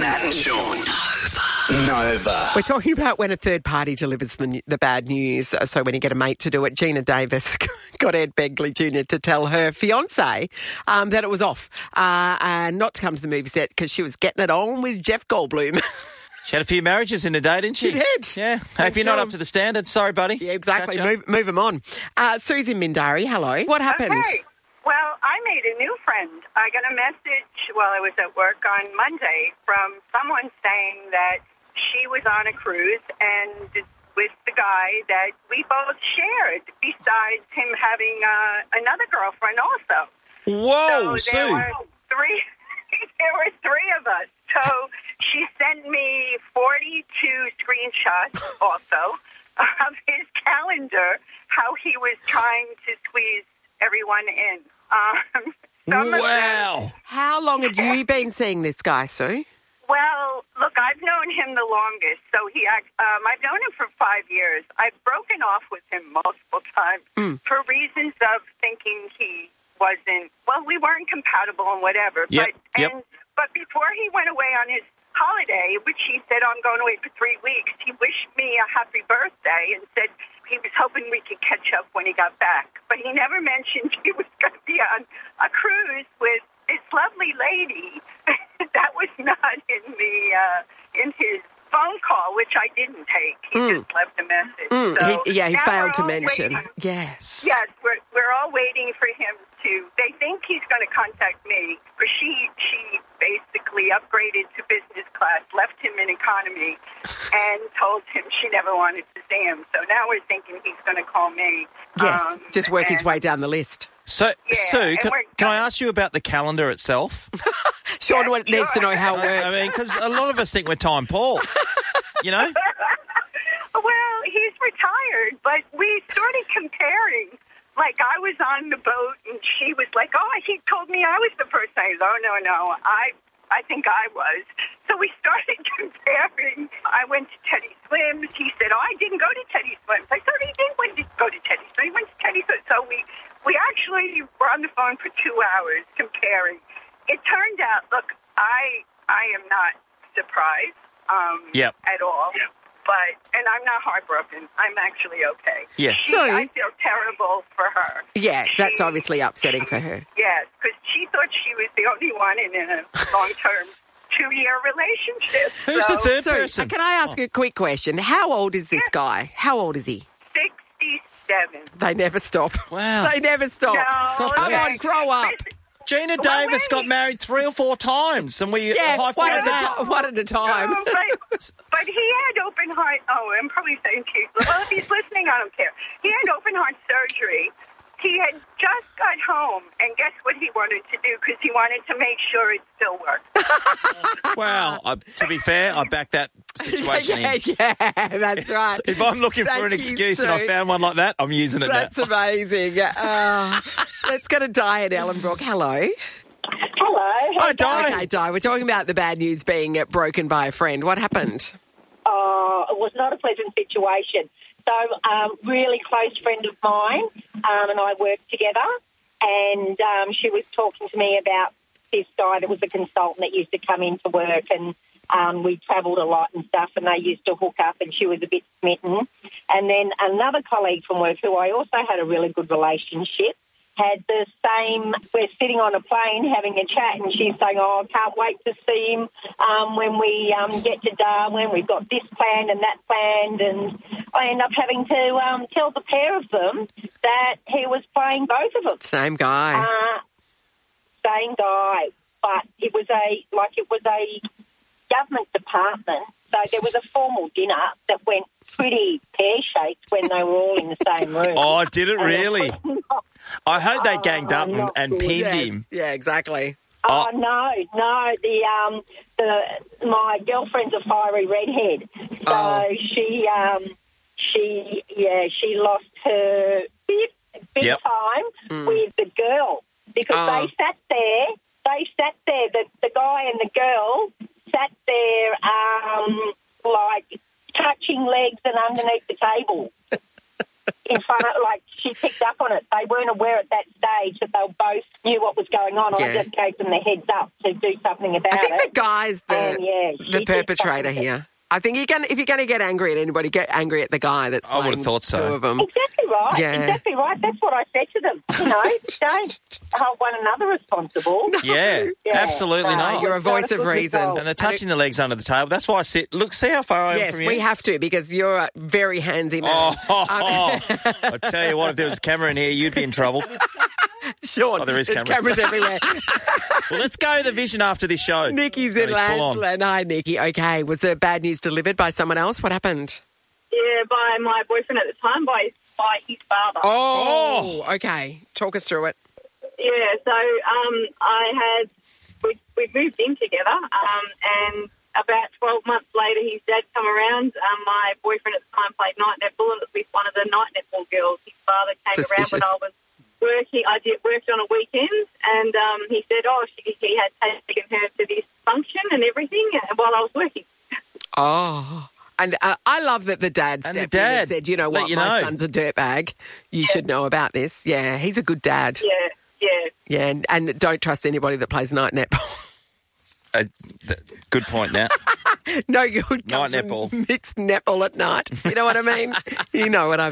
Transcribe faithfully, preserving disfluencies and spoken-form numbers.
Nat and Sean. Nova. We're talking about when a third party delivers the, the bad news. So when you get a mate to do it, Gina Davis got Ed Begley Junior to tell her fiancé um, that it was off uh, and not to come to the movie set because she was getting it on with Jeff Goldblum. She had a few marriages in a day, didn't she? She did. Yeah. If you're not up to the standard, sorry, buddy. Yeah, exactly. Catch up. Move, move them on. Uh, Susie Mindari, hello. What happened? Okay. Well, I made a new friend. I got a message while I was at work on Monday from someone saying that she was on a cruise and with the guy that we both shared, besides him having uh, another girlfriend also. Whoa, so Sue. there were three. There were three of us. So she sent me forty-two screenshots also of his calendar, how he was trying to squeeze everyone in. Um, some of Wow. them- How long had you been seeing this guy, Sue? Well, look, I've known him the longest. So he, act- um, I've known him for five years. I've broken off with him multiple times Mm. for reasons of thinking he wasn't, well, we weren't compatible and whatever. Yep, But, yep. and, but before he went away on his holiday, which he said, I'm going away for three weeks, he wished me a happy birthday and said he was hoping we could catch up when he got back. But he never mentioned he was going to be on a cruise with this lovely lady. That was not in the uh, in his phone call, which I didn't take. He Mm. just left a message. Mm, So he, yeah, he now failed we're to all mention. waiting. Yes. Yes, we're we're all waiting for him to. They think he's going to contact me because she she basically upgraded to business class, left him in economy, and told him she never wanted to see him. So now we're thinking he's going to call me. Yes, Um, just work his and- way down the list. So, Yeah, Sue, and can, we're can I gonna- ask you about the calendar itself? Sean Yeah, needs to sure. know how it works. I mean, because a lot of us think we're Time Paul. You know? Well, he's retired, but we started comparing. Like, I was on the boat, and she was like, oh, he told me I was the person. I was, oh, no, no, I I think I was. So we started comparing. I went to Teddy Swims. He said, oh, I didn't go to Teddy Swims. I thought he didn't went to go to Teddy Swims. He went to Teddy Swims. So we, we actually were on the phone for two hours comparing. It turned out, look, I I am not surprised um, Yep. at all. But, and I'm not heartbroken. I'm actually okay. Yes. She, So- I feel terrible for her. Yeah, that's She- obviously upsetting for her. Yes, because she thought she was the only one in a long-term two-year relationship. Who's so, the third So, person? can I ask you a quick question? How old is this guy? How old is he? sixty-seven. They never stop. Wow. They never stop. No, God Come bless. on, grow up. Listen, Gina Well, Davis wait. got married three or four times, and we Yeah, high-fived one at, that. a, ti- one at a time. no, but, but he had open heart. Oh, I'm probably saying too. Well, if he's listening, I don't care. He had open heart surgery. He had just got home, and guess what he wanted to do? Because he wanted to make sure it still worked. Wow. I, to be fair, I back that situation yeah, in. yeah, that's right. If I'm looking for Thank an you, excuse and I Sue. found one like that, I'm using it That's now. amazing. Uh, let's go to Di at Ellenbrook. Hello. Hello. Hi, Di. Okay, Di, we're talking about the bad news being uh, broken by a friend. What happened? Oh, it was not a pleasant situation. So, um, really close friend of mine, um, and I worked together, and um, she was talking to me about this guy that was a consultant that used to come into work, and um, we travelled a lot and stuff, and they used to hook up, and she was a bit smitten. And then another colleague from work, who I also had a really good relationship, had the same, we're sitting on a plane having a chat, and she's saying, oh, I can't wait to see him um, when we um, get to Darwin. We've got this planned and that planned, and I end up having to um, tell the pair of them that he was playing both of them. Same guy. Uh, same guy, but it was a, like it was a government department, so there was a formal dinner that went pretty pear-shaped when they were all in the same room. Oh, did it And really? I hope they ganged up and, not and good. pinned Yes. him. Yeah, exactly. Oh, no, no. The um, the my girlfriend's a fiery redhead, so Oh. she um, she yeah, she lost her big big Yep. time Mm. with the girl because Oh. they sat there. They sat there. The the guy and the girl sat there, um, like touching legs and underneath the table. In front of, like, she picked up on it. They weren't aware at that stage that they both knew what was going going on. Yeah. I just gave them the heads up to do something about I think it. the guy's the, And, yeah, she the did perpetrator something. here. I think you can, if you're going to get angry at anybody, get angry at the guy that's I would've playing thought so. two of them. Exactly right. Yeah. Exactly right. That's what I said to them. You know, don't hold one another responsible. Yeah, Yeah. absolutely No, not. You're a it's not voice a of good reason. result. And they're touching the legs under the table. That's why I sit. Look, see how far I am Yes, from you? we have to because you're a very handsy man. Oh, I tell you what, if there was a camera in here, you'd be in trouble. Sean, Oh, there is there's cameras. cameras everywhere. Well, let's go to the vision after this show. Nikki's in No, he's full on. Landsland. Hi, Nikki. Okay, was the bad news delivered by someone else? What happened? Yeah, by my boyfriend at the time, by by his father. Oh, okay. Talk us through it. Yeah, so um, I had we we moved in together, um, and about twelve months later, his dad come around. Um, my boyfriend at the time played night netball, and it was with one of the night netball girls. His father came Suspicious. around when I was working. I did worked on a weekend, and um, he said, "Oh, she, he had taken her to this function and everything while I was working." Oh. And uh, I love that the dad And the stepped in and dad said, you know let what, you my know. son's a dirtbag. You should know about this. Yeah, he's a good dad. Yeah, yeah. Yeah, and, and don't trust anybody that plays night netball. Uh, th- good point now. No good Night comes from netball. mixed netball at night. You know what I mean? You know what I mean.